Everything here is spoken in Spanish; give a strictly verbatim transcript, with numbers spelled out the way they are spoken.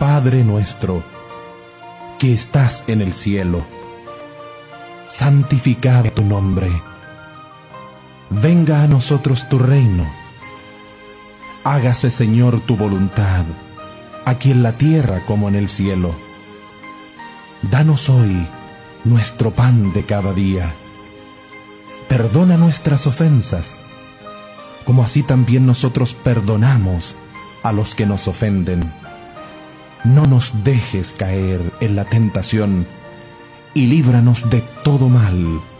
Padre nuestro, que estás en el cielo, santificado tu nombre. Venga a nosotros tu reino. Hágase, Señor, tu voluntad, aquí en la tierra como en el cielo. Danos hoy nuestro pan de cada día. Perdona nuestras ofensas, como así también nosotros perdonamos a los que nos ofenden. No nos dejes caer en la tentación y líbranos de todo mal.